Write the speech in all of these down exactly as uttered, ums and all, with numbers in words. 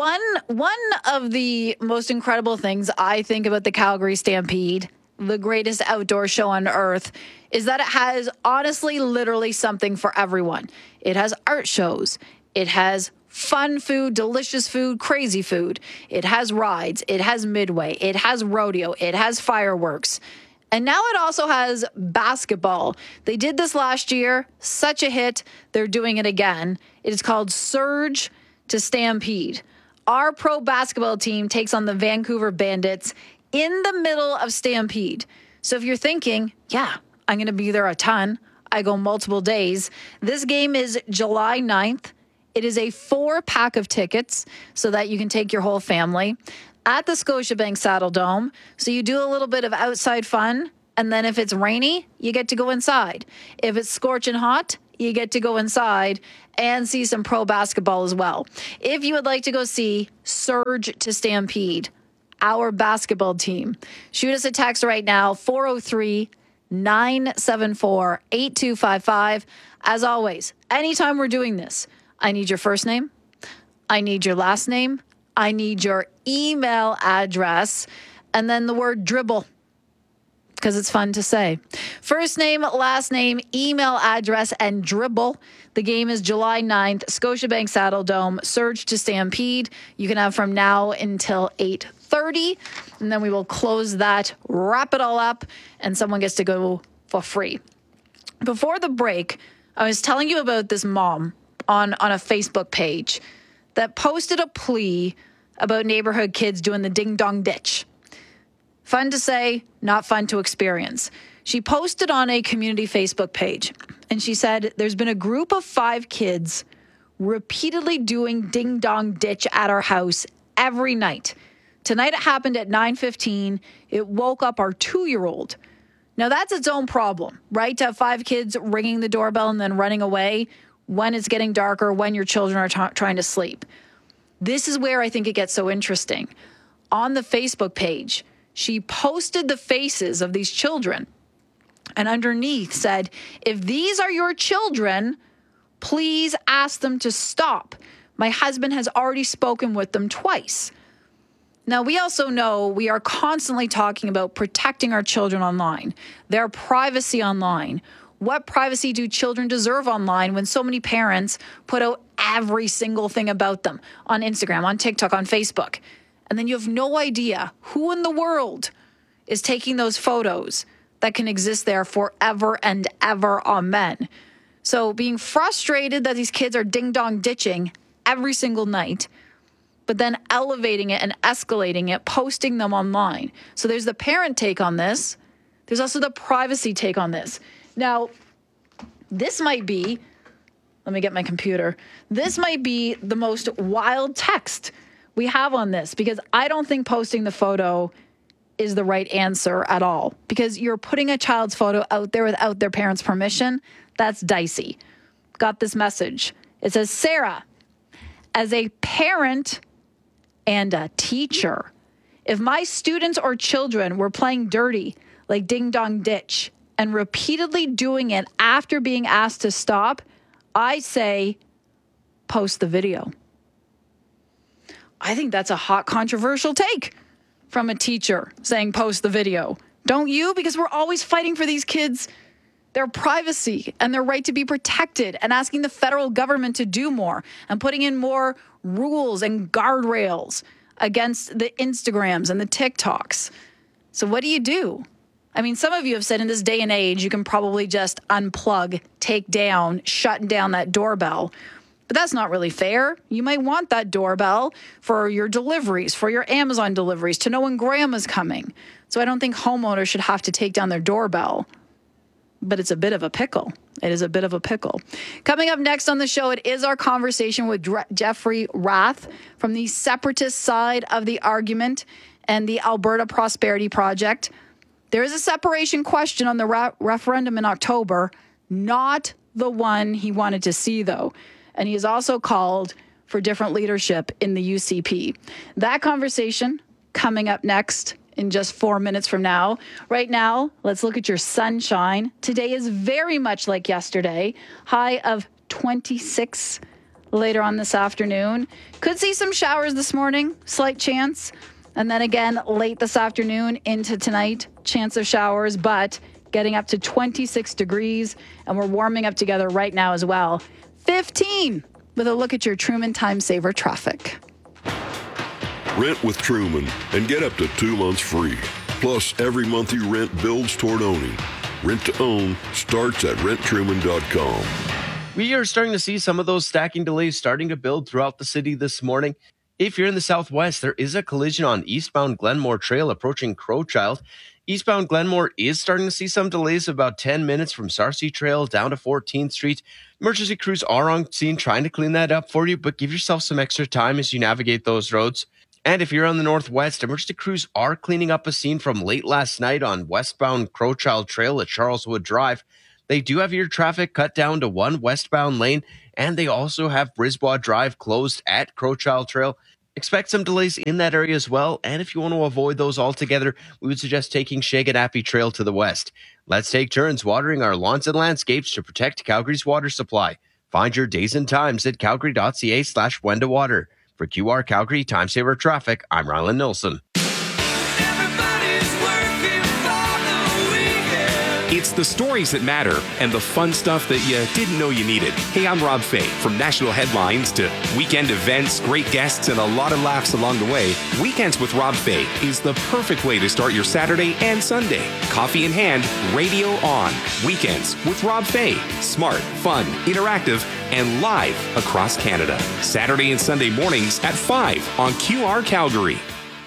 one one of the most incredible things I think about the Calgary Stampede, the greatest outdoor show on earth, is that it has honestly literally something for everyone. It has art shows. It has fun food, delicious food, crazy food. It has rides. It has midway. It has rodeo. It has fireworks. And now it also has basketball. They did this last year. Such a hit. They're doing it again. It is called Surge to Stampede. Our pro basketball team takes on the Vancouver Bandits in the middle of Stampede. So if you're thinking, yeah, I'm going to be there a ton, I go multiple days. This game is July ninth. It is a four pack of tickets so that you can take your whole family at the Scotiabank Saddle Dome. So you do a little bit of outside fun. And then if it's rainy, you get to go inside. If it's scorching hot, you get to go inside and see some pro basketball as well. If you would like to go see Surge to Stampede, our basketball team, shoot us a text right now, four oh three, nine seven four, eight two five five. As always, anytime we're doing this, I need your first name. I need your last name. I need your email address. And then the word dribble, because it's fun to say. First name, last name, email address, and dribble. The game is July ninth, Scotiabank Saddle Dome, Surge to Stampede. You can have from now until eight thirty, and then we will close that, wrap it all up, and someone gets to go for free. Before the break, I was telling you about this mom on, on a Facebook page that posted a plea about neighborhood kids doing the ding-dong ditch. Fun to say, not fun to experience. She posted on a community Facebook page, and she said there's been a group of five kids repeatedly doing ding-dong ditch at our house every night. Tonight it happened at nine fifteen. It woke up our two-year-old. Now that's its own problem, right? To have five kids ringing the doorbell and then running away when it's getting darker, when your children are t- trying to sleep. This is where I think it gets so interesting. On the Facebook page, she posted the faces of these children and underneath said, if these are your children, please ask them to stop. My husband has already spoken with them twice. Now, we also know we are constantly talking about protecting our children online, their privacy online. What privacy do children deserve online when so many parents put out every single thing about them on Instagram, on TikTok, on Facebook? And then you have no idea who in the world is taking those photos that can exist there forever and ever. Amen. So being frustrated that these kids are ding-dong ditching every single night, but then elevating it and escalating it, posting them online. So there's the parent take on this. There's also the privacy take on this. Now, this might be, let me get my computer. This might be the most wild text we have on this, because I don't think posting the photo is the right answer at all, because you're putting a child's photo out there without their parents' permission. That's dicey. Got this message. It says, Sarah, as a parent and a teacher, if my students or children were playing dirty like ding dong ditch and repeatedly doing it after being asked to stop, I say post the video. I think that's a hot, controversial take from a teacher saying post the video. Don't you? Because we're always fighting for these kids, their privacy and their right to be protected, and asking the federal government to do more and putting in more rules and guardrails against the Instagrams and the TikToks. So what do you do? I mean, some of you have said in this day and age, you can probably just unplug, take down, shut down that doorbell. But that's not really fair. You might want that doorbell for your deliveries, for your Amazon deliveries, to know when grandma's coming. So I don't think homeowners should have to take down their doorbell. But it's a bit of a pickle. It is a bit of a pickle. Coming up next on the show, it is our conversation with Dre- Jeffrey Rath from the separatist side of the argument and the Alberta Prosperity Project. There is a separation question on the re- referendum in October, not the one he wanted to see, though. And he has also called for different leadership in the U C P. That conversation coming up next in just four minutes from now. Right now, let's look at your sunshine. Today is very much like yesterday. High of twenty-six. later on this afternoon. Could see some showers this morning, slight chance. And then again, late this afternoon into tonight, chance of showers, but getting up to twenty-six degrees. And we're warming up together right now as well. fifteen with a look at your Truman Time Saver traffic. Rent with Truman and get up to two months free. Plus, every month you rent builds toward owning. Rent to own starts at rent truman dot com. We are starting to see some of those stacking delays starting to build throughout the city this morning. If you're in the southwest, there is a collision on eastbound Glenmore Trail approaching Crowchild. Eastbound Glenmore is starting to see some delays of about ten minutes from Sarcee Trail down to fourteenth Street. Emergency crews are on scene trying to clean that up for you, but give yourself some extra time as you navigate those roads. And if you're on the northwest, emergency crews are cleaning up a scene from late last night on westbound Crowchild Trail at Charleswood Drive. They do have your traffic cut down to one westbound lane, and they also have Brisbois Drive closed at Crowchild Trail. Expect some delays in that area as well, and if you want to avoid those altogether, we would suggest taking Shaganappy Trail to the west. Let's take turns watering our lawns and landscapes to protect Calgary's water supply. Find your days and times at calgary.ca slash when to water. For Q R Calgary Time Saver Traffic, I'm Rylan Nilsson. It's the stories that matter and the fun stuff that you didn't know you needed. Hey, I'm Rob Fay. From national headlines to weekend events, great guests, and a lot of laughs along the way, Weekends with Rob Fay is the perfect way to start your Saturday and Sunday. Coffee in hand, radio on. Weekends with Rob Fay. Smart, fun, interactive, and live across Canada. Saturday and Sunday mornings at five on Q R Calgary.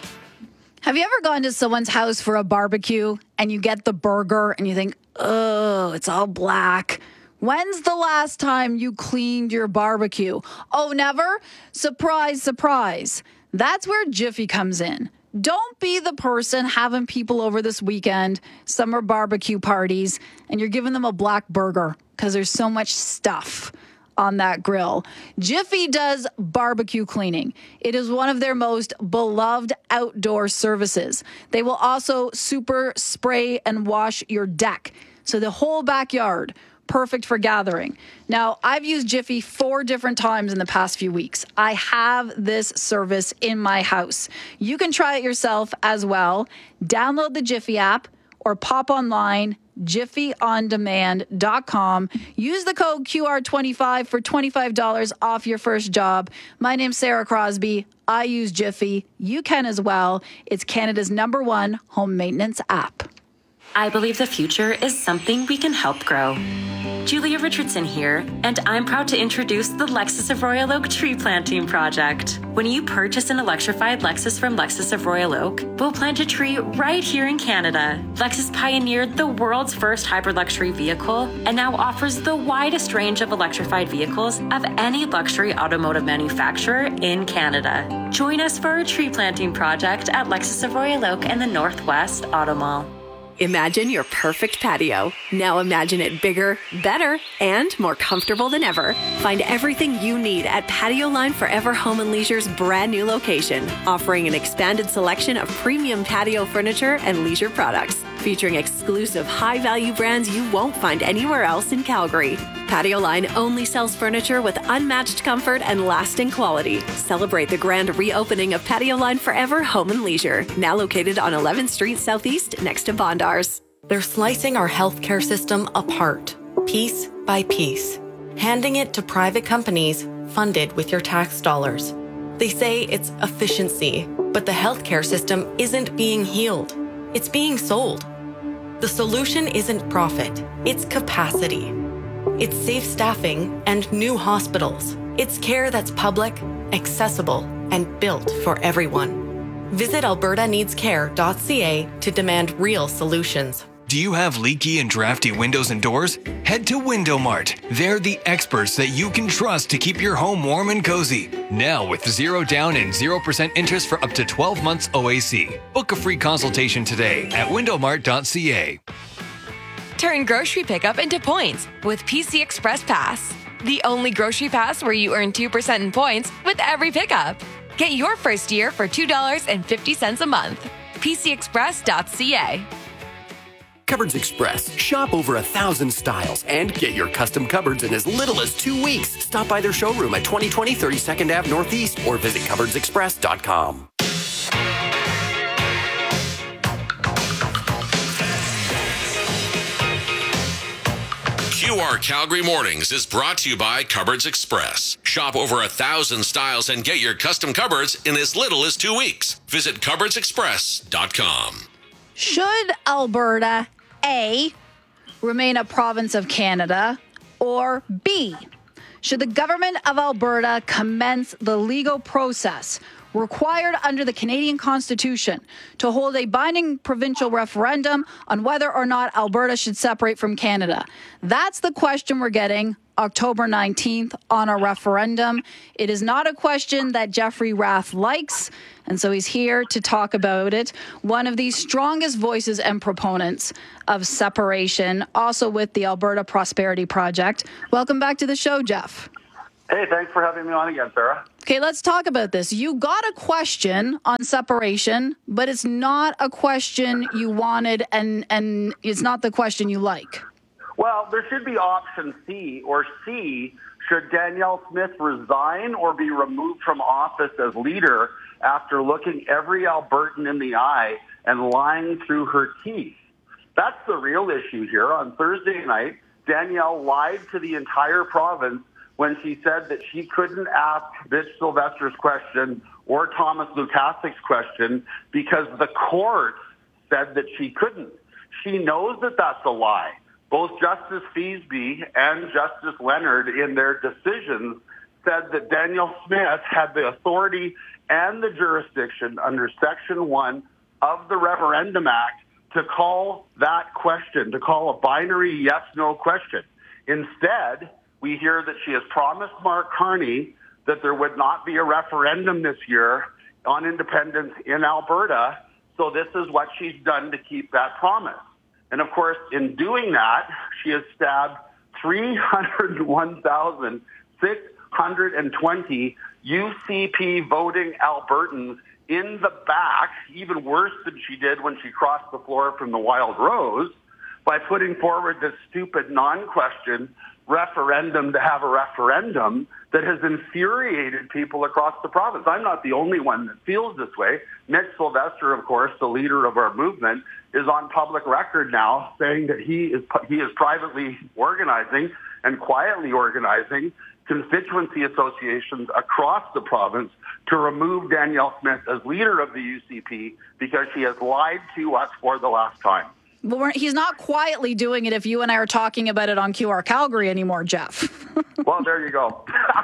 Have you ever gone to someone's house for a barbecue and you get the burger and you think, oh, it's all black? When's the last time you cleaned your barbecue? Oh, never? Surprise, surprise. That's where Jiffy comes in. Don't be the person having people over this weekend, summer barbecue parties, and you're giving them a black burger because there's so much stuff on that grill. Jiffy does barbecue cleaning. It is one of their most beloved outdoor services. They will also super spray and wash your deck. So the whole backyard, perfect for gathering. Now, I've used Jiffy four different times in the past few weeks. I have this service in my house. You can try it yourself as well. Download the Jiffy app or pop online, jiffy on demand dot com. Use the code Q R twenty-five for twenty-five dollars off your first job. My name's Sarah Crosby. I use Jiffy. You can as well. It's Canada's number one home maintenance app. I believe the future is something we can help grow. Julia Richardson here, and I'm proud to introduce the Lexus of Royal Oak Tree Planting Project. When you purchase an electrified Lexus from Lexus of Royal Oak, we'll plant a tree right here in Canada. Lexus pioneered the world's first hybrid luxury vehicle and now offers the widest range of electrified vehicles of any luxury automotive manufacturer in Canada. Join us for our tree planting project at Lexus of Royal Oak and the Northwest Auto Mall. Imagine your perfect patio. Now imagine it bigger, better, and more comfortable than ever. Find everything you need at Patio Line Forever Home and Leisure's brand new location, offering an expanded selection of premium patio furniture and leisure products, featuring exclusive high-value brands you won't find anywhere else in Calgary. Patio Line only sells furniture with unmatched comfort and lasting quality. Celebrate the grand reopening of Patio Line Forever Home and Leisure, now located on eleventh Street Southeast next to Bondars. They're slicing our healthcare system apart, piece by piece, handing it to private companies funded with your tax dollars. They say it's efficiency, but the healthcare system isn't being healed. It's being sold. The solution isn't profit, it's capacity. It's safe staffing and new hospitals. It's care that's public, accessible, and built for everyone. Visit alberta needs care dot c a to demand real solutions. Do you have leaky and drafty windows and doors? Head to Window Mart. They're the experts that you can trust to keep your home warm and cozy. Now with zero down and zero percent interest for up to twelve months O A C. Book a free consultation today at window mart dot c a. Turn grocery pickup into points with P C Express Pass. The only grocery pass where you earn two percent in points with every pickup. Get your first year for two dollars and fifty cents a month. P C express dot c a. Cupboards Express. Shop over a thousand styles and get your custom cupboards in as little as two weeks. Stop by their showroom at twenty twenty thirty-second Avenue Northeast or visit cupboards express dot com. Q R Calgary Mornings is brought to you by Cupboards Express. Shop over a thousand styles and get your custom cupboards in as little as two weeks. Visit cupboards express dot com. Should Alberta, A, remain a province of Canada, or B, should the government of Alberta commence the legal process required under the Canadian Constitution to hold a binding provincial referendum on whether or not Alberta should separate from Canada? That's the question we're getting October nineteenth on a referendum. It is not a question that Jeffrey Rath likes, and so he's here to talk about it. One of the strongest voices and proponents of separation, also with the Alberta Prosperity Project. Welcome back to the show, Jeff. Hey, thanks for having me on again, Sarah. Okay, let's talk about this. You got a question on separation, but it's not a question you wanted, and, and it's not the question you like. Well, there should be option C or C. Should Danielle Smith resign or be removed from office as leader after looking every Albertan in the eye and lying through her teeth? That's the real issue here. On Thursday night, Danielle lied to the entire province when she said that she couldn't ask Mitch Sylvester's question or Thomas Lukasik's question because the court said that she couldn't. She knows that that's a lie. Both Justice Feasby and Justice Leonard, in their decisions, said that Danielle Smith had the authority and the jurisdiction under Section one of the Referendum Act to call that question, to call a binary yes-no question. Instead, we hear that she has promised Mark Carney that there would not be a referendum this year on independence in Alberta, so this is what she's done to keep that promise. And of course, in doing that, she has stabbed three hundred one thousand six hundred twenty U C P voting Albertans in the back, even worse than she did when she crossed the floor from the Wild Rose, by putting forward this stupid non-question referendum to have a referendum that has infuriated people across the province. I'm not the only one that feels this way. Mitch Sylvester, of course, the leader of our movement, is on public record now saying that he is he is privately organizing and quietly organizing constituency associations across the province to remove Danielle Smith as leader of the U C P because she has lied to us for the last time. But we're, he's not quietly doing it if you and I are talking about it on Q R Calgary anymore, Jeff. Well, there you go.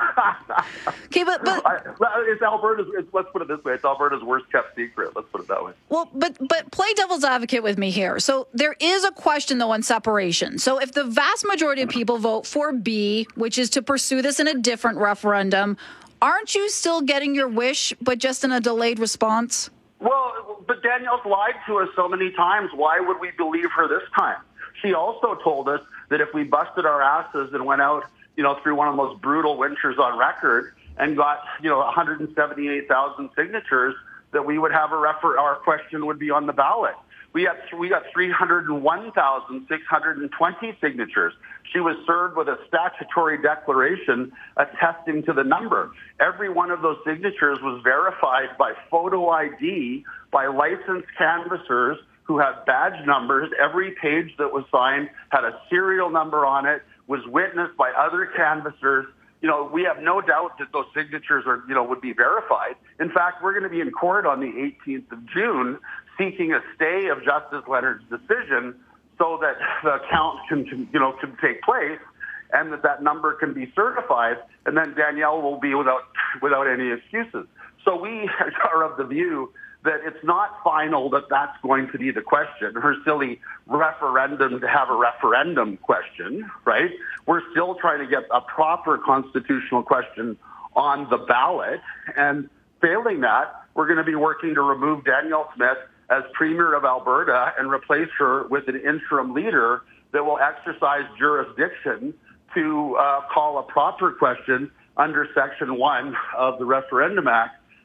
Okay, but, but I, it's Alberta's. It's, let's put it this way: it's Alberta's worst kept secret. Let's put it that way. Well, but but play devil's advocate with me here. So there is a question though on separation. So if the vast majority of people vote for B, which is to pursue this in a different referendum, aren't you still getting your wish, but just in a delayed response? Well, but Danielle's lied to us so many times. Why would we believe her this time? She also told us that if we busted our asses and went out, you know, through one of the most brutal winters on record and got, you know, one hundred seventy-eight thousand signatures, that we would have a refer- our question would be on the ballot. We got we got three hundred one thousand six hundred twenty signatures. She was served with a statutory declaration attesting to the number. Every one of those signatures was verified by photo I D by licensed canvassers who have badge numbers. Every page that was signed had a serial number on it, was witnessed by other canvassers. You know, we have no doubt that those signatures are, you know, would be verified. In fact, we're going to be in court on the eighteenth of June seeking a stay of Justice Leonard's decision so that the count can, can, you know, can take place and that that number can be certified, and then Danielle will be without without any excuses. So we are of the view that it's not final that that's going to be the question, her silly referendum to have a referendum question, right? We're still trying to get a proper constitutional question on the ballot, and failing that, we're going to be working to remove Danielle Smith as Premier of Alberta and replace her with an interim leader that will exercise jurisdiction to uh, call a proper question under Section one of the Referendum Act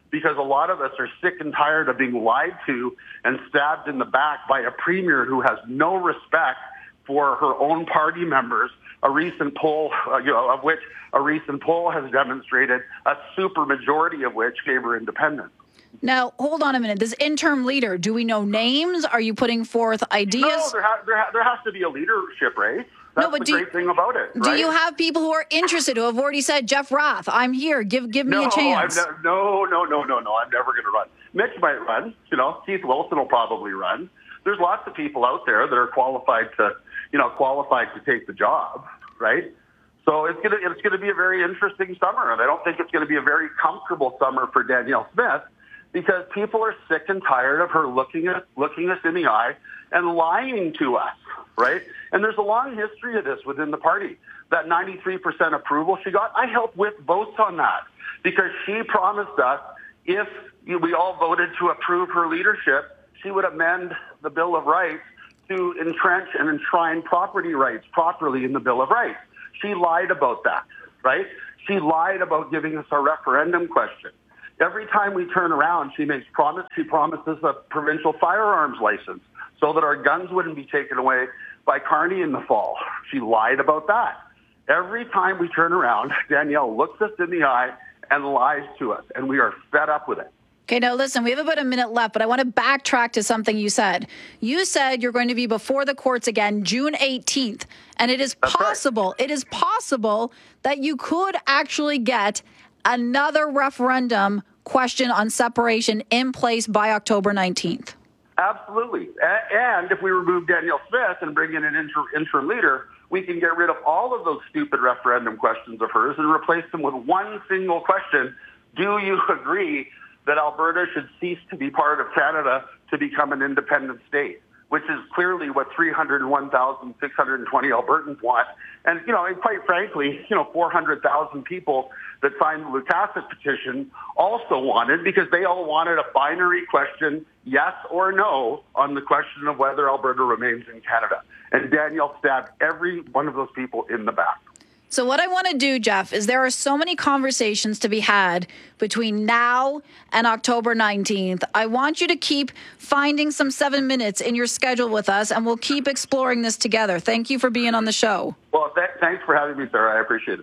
because a lot of us are sick and tired of being lied to and stabbed in the back by a premier who has no respect for her own party members, a recent poll, uh, you know, of which a recent poll has demonstrated a super majority of which gave her independence. Now, hold on a minute. This interim leader, do we know names? Are you putting forth ideas? No, there, ha- there, ha- there has to be a leadership race. That's no, but the do great you, thing about it. Do right? you have people who are interested, who have already said, Jeff Rath, I'm here, give give no, me a chance? I'm ne- no, no, no, no, no, I'm never going to run. Mitch might run. You know, Keith Wilson will probably run. There's lots of people out there that are qualified to, you know, qualified to take the job, right? So it's going to it's going to be a very interesting summer, and I don't think it's going to be a very comfortable summer for Danielle Smith, because people are sick and tired of her looking at looking us in the eye and lying to us, right? And there's a long history of this within the party. That ninety-three percent approval she got, I helped with votes on that, because she promised us if we all voted to approve her leadership, she would amend the Bill of Rights to entrench and enshrine property rights properly in the Bill of Rights. She lied about that, right? She lied about giving us a referendum question. Every time we turn around, she makes promise. She promises a provincial firearms license so that our guns wouldn't be taken away by Carney in the fall. She lied about that. Every time we turn around, Danielle looks us in the eye and lies to us, and we are fed up with it. Okay, now listen, we have about a minute left, but I want to backtrack to something you said. You said you're going to be before the courts again June eighteenth, and it is That's possible, right. it is possible that you could actually get another referendum question on separation in place by October nineteenth. Absolutely. A- And if we remove Danielle Smith and bring in an inter- interim leader, we can get rid of all of those stupid referendum questions of hers and replace them with one single question. Do you agree that Alberta should cease to be part of Canada to become an independent state, which is clearly what three hundred one thousand six hundred twenty Albertans want. And, you know, and quite frankly, you know, four hundred thousand people that signed the Lukasit petition also wanted, because they all wanted a binary question, yes or no, on the question of whether Alberta remains in Canada. And Danielle stabbed every one of those people in the back. So what I want to do, Jeff, is there are so many conversations to be had between now and October nineteenth. I want you to keep finding some seven minutes in your schedule with us, and we'll keep exploring this together. Thank you for being on the show. Well, th- thanks for having me, Sarah. I appreciate it.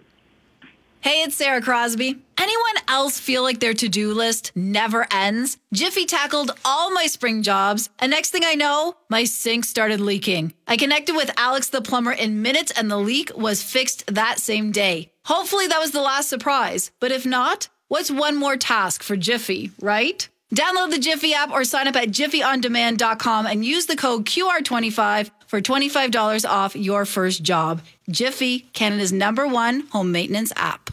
Hey, it's Sarah Crosby. Anyone else feel like their to-do list never ends? Jiffy tackled all my spring jobs, and next thing I know, my sink started leaking. I connected with Alex the plumber in minutes, and the leak was fixed that same day. Hopefully that was the last surprise, but if not, what's one more task for Jiffy, right? Download the Jiffy app or sign up at jiffy on demand dot com and use the code Q R twenty-five for twenty-five dollars off your first job. Jiffy, Canada's number one home maintenance app.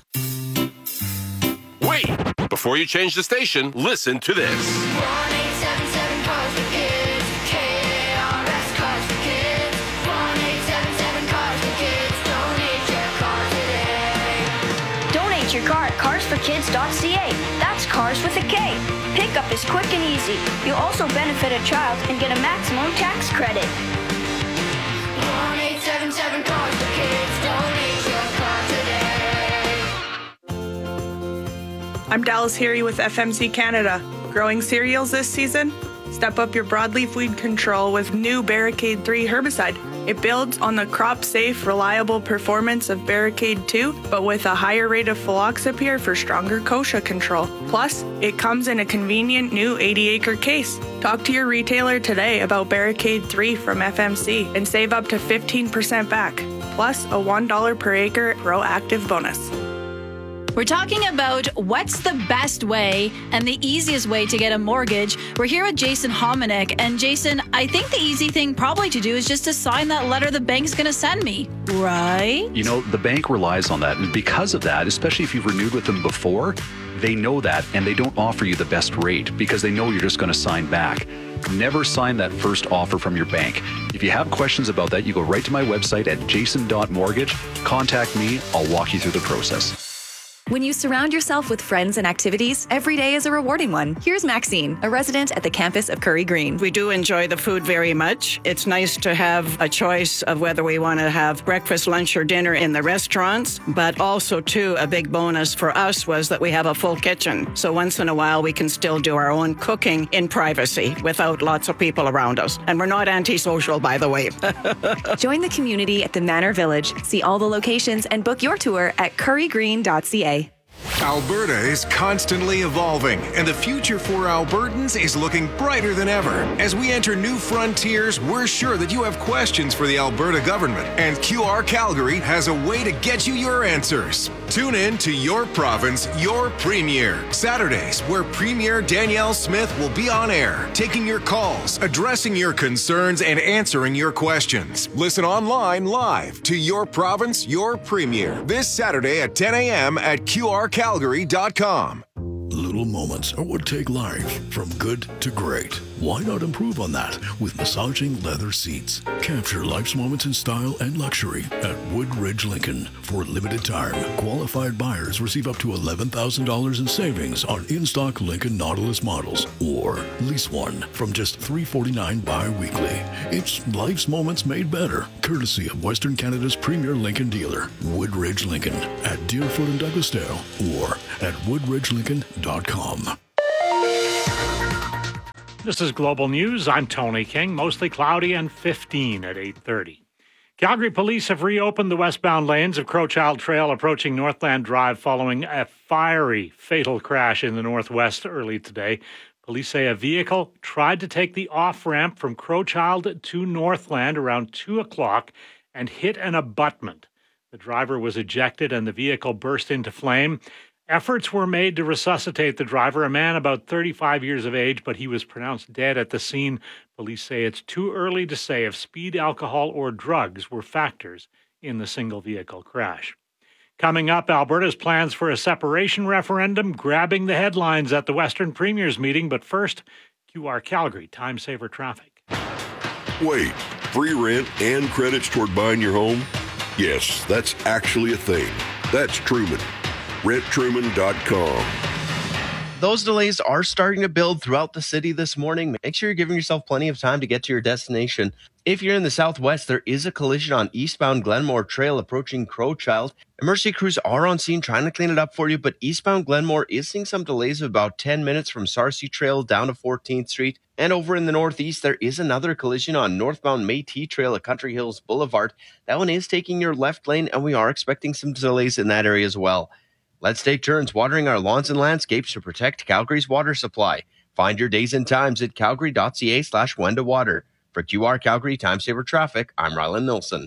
Wait! Before you change the station, listen to this. one eight seven seven Cars for Kids. K A R S Cars for Kids. one eight seven seven Cars for Kids. Donate your car today. Donate your car at cars for kids dot c a. That's cars with a K. Pickup is quick and easy. You'll also benefit a child and get a maximum tax credit. one eight seven seven Cars for Kids. Donate your car today. I'm Dallas Harry with F M C Canada. Growing cereals this season? Step up your broadleaf weed control with new Barricade three herbicide. It builds on the crop-safe, reliable performance of Barricade two, but with a higher rate of fluoxapyr for stronger kochia control. Plus, it comes in a convenient new eighty acre case. Talk to your retailer today about Barricade three from F M C and save up to fifteen percent back, plus a one dollar per acre proactive bonus. We're talking about what's the best way and the easiest way to get a mortgage. We're here with Jason Hominick. And Jason, I think the easy thing probably to do is just to sign that letter the bank's going to send me, right? You know, the bank relies on that. And because of that, especially if you've renewed with them before, they know that and they don't offer you the best rate because they know you're just going to sign back. Never sign that first offer from your bank. If you have questions about that, you go right to my website at jason dot mortgage. Contact me. I'll walk you through the process. When you surround yourself with friends and activities, every day is a rewarding one. Here's Maxine, a resident at the campus of Curry Green. We do enjoy the food very much. It's nice to have a choice of whether we want to have breakfast, lunch, or dinner in the restaurants, but also, too, a big bonus for us was that we have a full kitchen. So once in a while, we can still do our own cooking in privacy without lots of people around us. And we're not antisocial, by the way. Join the community at the Manor Village. See all the locations and book your tour at curry green dot c a. Alberta is constantly evolving, and the future for Albertans is looking brighter than ever. As we enter new frontiers, we're sure that you have questions for the Alberta government, and Q R Calgary has a way to get you your answers. Tune in to Your Province, Your Premier, Saturdays, where Premier Danielle Smith will be on air, taking your calls, addressing your concerns, and answering your questions. Listen online live to Your Province, Your Premier, this Saturday at ten a.m. at Q R Calgary dot com. Little moments are what take life from good to great. Why not improve on that with massaging leather seats? Capture life's moments in style and luxury at Woodridge Lincoln. For a limited time, qualified buyers receive up to eleven thousand dollars in savings on in-stock Lincoln Nautilus models, or lease one from just three hundred forty-nine dollars bi-weekly. It's life's moments made better, courtesy of Western Canada's premier Lincoln dealer, Woodridge Lincoln, at Deerfoot and Douglasdale, or at woodridge lincoln dot com. This is Global News. I'm Tony King. Mostly cloudy and fifteen at eight thirty. Calgary police have reopened the westbound lanes of Crowchild Trail approaching Northland Drive following a fiery, fatal crash in the northwest early today. Police say a vehicle tried to take the off-ramp from Crowchild to Northland around two o'clock and hit an abutment. The driver was ejected and the vehicle burst into flame. Efforts were made to resuscitate the driver, a man about thirty-five years of age, but he was pronounced dead at the scene. Police say it's too early to say if speed, alcohol, or drugs were factors in the single-vehicle crash. Coming up, Alberta's plans for a separation referendum grabbing the headlines at the Western Premier's meeting. But first, Q R Calgary, time saver traffic. Wait, free rent and credits toward buying your home? Yes, that's actually a thing. That's Truman. rent truman dot com. Those delays are starting to build throughout the city this morning. Make sure you're giving yourself plenty of time to get to your destination. If you're in the southwest, there is a collision on eastbound Glenmore Trail approaching Crowchild. Emergency crews are on scene trying to clean it up for you, but eastbound Glenmore is seeing some delays of about ten minutes from Sarcee Trail down to fourteenth Street. And over in the northeast, there is another collision on northbound Métis Trail at Country Hills Boulevard. That one is taking your left lane, and we are expecting some delays in that area as well. Let's take turns watering our lawns and landscapes to protect Calgary's water supply. Find your days and times at calgary dot c a slash when to water. For Q R Calgary Time Saver Traffic, I'm Rylan Nilsson.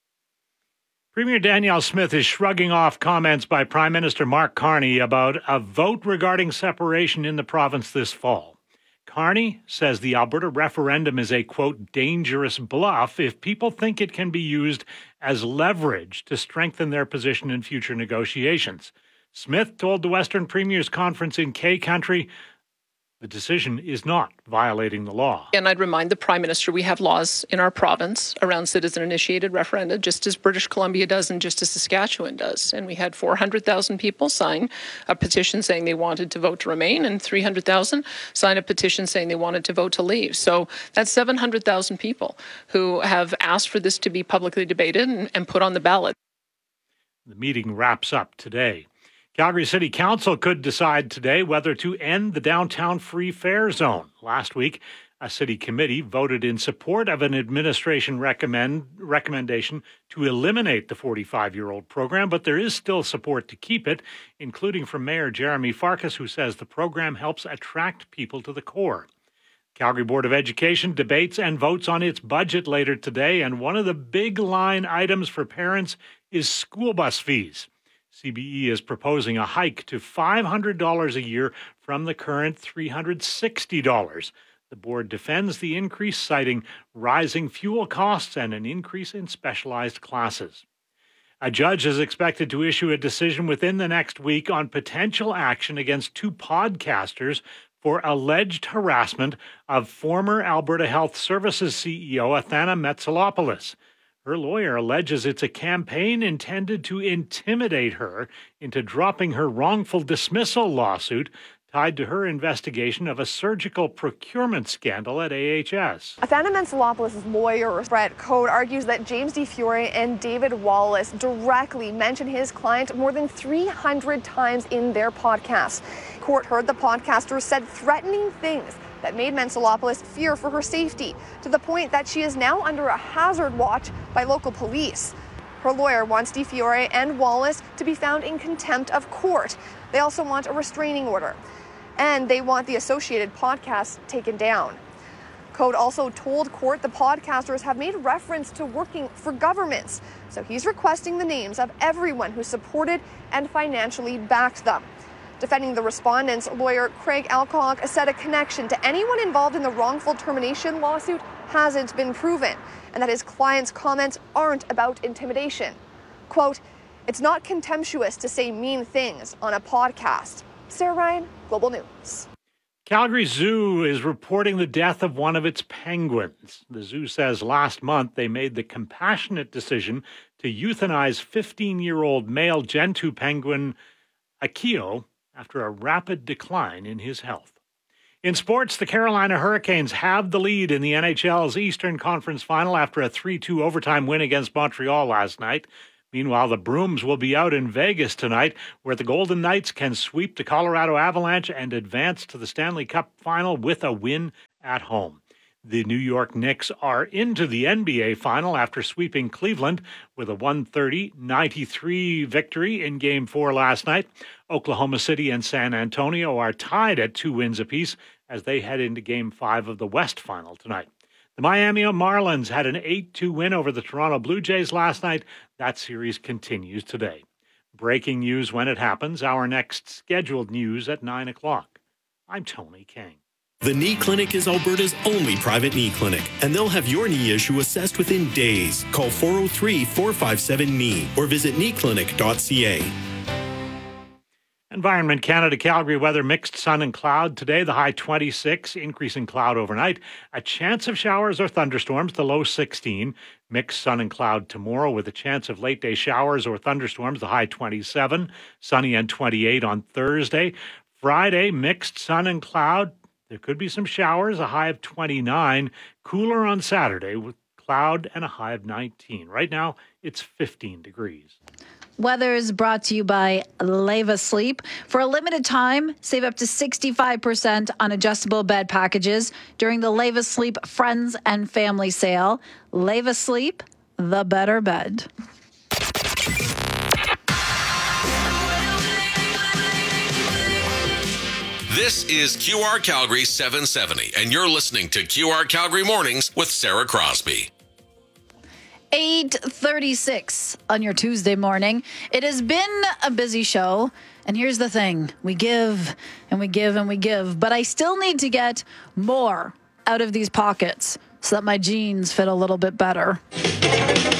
Premier Danielle Smith is shrugging off comments by Prime Minister Mark Carney about a vote regarding separation in the province this fall. Carney says the Alberta referendum is a, quote, dangerous bluff if people think it can be used as leverage to strengthen their position in future negotiations. Smith told the Western Premier's Conference in K Country the decision is not violating the law. And I'd remind the Prime Minister we have laws in our province around citizen-initiated referenda, just as British Columbia does and just as Saskatchewan does. And we had four hundred thousand people sign a petition saying they wanted to vote to remain, and three hundred thousand sign a petition saying they wanted to vote to leave. So that's seven hundred thousand people who have asked for this to be publicly debated and, and put on the ballot. The meeting wraps up today. Calgary City Council could decide today whether to end the downtown free fare zone. Last week, a city committee voted in support of an administration recommend, recommendation to eliminate the forty-five-year-old program, but there is still support to keep it, including from Mayor Jeremy Farkas, who says the program helps attract people to the core. Calgary Board of Education debates and votes on its budget later today, and one of the big line items for parents is school bus fees. C B E is proposing a hike to five hundred dollars a year from the current three hundred sixty dollars. The board defends the increase, citing rising fuel costs and an increase in specialized classes. A judge is expected to issue a decision within the next week on potential action against two podcasters for alleged harassment of former Alberta Health Services C E O Athana Metsalopoulos. Her lawyer alleges it's a campaign intended to intimidate her into dropping her wrongful dismissal lawsuit tied to her investigation of a surgical procurement scandal at A H S. Athana Mensalopoulos' lawyer, Brett Code, argues that James DeFiore and David Wallace directly mentioned his client more than three hundred times in their podcast. Court heard the podcasters said threatening things that made Mensalopoulos fear for her safety, to the point that she is now under a hazard watch by local police. Her lawyer wants DeFiore and Wallace to be found in contempt of court. They also want a restraining order, and they want the associated podcasts taken down. Code also told court the podcasters have made reference to working for governments, so he's requesting the names of everyone who supported and financially backed them. Defending the respondents, lawyer Craig Alcock said a connection to anyone involved in the wrongful termination lawsuit hasn't been proven, and that his client's comments aren't about intimidation. Quote, "It's not contemptuous to say mean things on a podcast." Sarah Ryan, Global News. Calgary Zoo is reporting the death of one of its penguins. The zoo says last month they made the compassionate decision to euthanize fifteen-year-old male Gentoo penguin Akio after a rapid decline in his health. In sports, the Carolina Hurricanes have the lead in the N H L's Eastern Conference Final after a three two overtime win against Montreal last night. Meanwhile, the Brooms will be out in Vegas tonight, where the Golden Knights can sweep the Colorado Avalanche and advance to the Stanley Cup Final with a win at home. The New York Knicks are into the N B A Final after sweeping Cleveland with a one thirty ninety-three victory in Game four last night. Oklahoma City and San Antonio are tied at two wins apiece as they head into Game five of the West Final tonight. The Miami Marlins had an eight two win over the Toronto Blue Jays last night. That series continues today. Breaking news when it happens. Our next scheduled news at nine o'clock. I'm Tony King. The Knee Clinic is Alberta's only private knee clinic, and they'll have your knee issue assessed within days. Call four oh three, four five seven, K N E E or visit knee clinic dot c a. Environment Canada Calgary weather, mixed sun and cloud today, the high twenty-six, increasing cloud overnight. A chance of showers or thunderstorms, the low sixteen. Mixed sun and cloud tomorrow with a chance of late day showers or thunderstorms, the high twenty-seven. Sunny and twenty-eight on Thursday. Friday, mixed sun and cloud. There could be some showers, a high of twenty-nine. Cooler on Saturday with cloud and a high of nineteen. Right now, it's fifteen degrees. Weather is brought to you by Leva Sleep. For a limited time, save up to sixty-five percent on adjustable bed packages during the Leva Sleep Friends and Family Sale. Leva Sleep, the better bed. This is Q R Calgary seven seventy, and you're listening to Q R Calgary Mornings with Sarah Crosby. eight thirty-six on your Tuesday morning. It has been a busy show, and here's the thing. We give, and we give, and we give, but I still need to get more out of these pockets so that my jeans fit a little bit better.